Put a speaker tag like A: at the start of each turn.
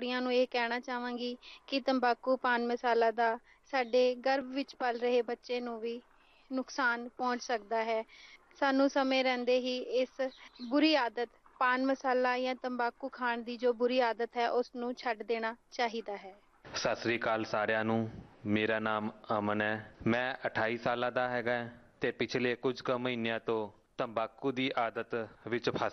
A: ਕੁੜੀਆਂ ਨੂੰ ਇਹ ਕਹਿਣਾ ਚਾਹਾਂਗੀ ਕਿ ਤੰਬਾਕੂ ਪਾਨ ਮਸਾਲਾ ਦਾ ਸਾਡੇ ਗਰਭ ਵਿੱਚ ਪਲ ਰਹੇ ਬੱਚੇ ਨੂੰ ਵੀ ਨੁਕਸਾਨ ਪਹੁੰਚ ਸਕਦਾ ਹੈ। ਸਾਨੂੰ ਸਮੇਂ ਰਹਿੰਦੇ ਹੀ ਇਸ ਬੁਰੀ ਆਦਤ ਪਾਨ ਮਸਾਲਾ ਜਾਂ ਤੰਬਾਕੂ ਖਾਣ ਦੀ ਜੋ ਬੁਰੀ ਆਦਤ ਹੈ ਉਸ ਨੂੰ ਛੱਡ ਦੇਣਾ ਚਾਹੀਦਾ ਹੈ।
B: ਸਤਿ ਸ੍ਰੀ ਅਕਾਲ ਸਾਰਿਆਂ ਨੂੰ। ਮੇਰਾ ਨਾਮ ਅਮਨ ਹੈ। ਮੈਂ 28 ਸਾਲਾਂ ਦਾ ਹੈਗਾ ਤੇ ਪਿਛਲੇ ਕੁਝ ਕੁ ਮਹੀਨਿਆਂ ਤੋਂ ਤੰਬਾਕੂ ਦੀ ਆਦਤ ਵਿੱਚ ਫਸ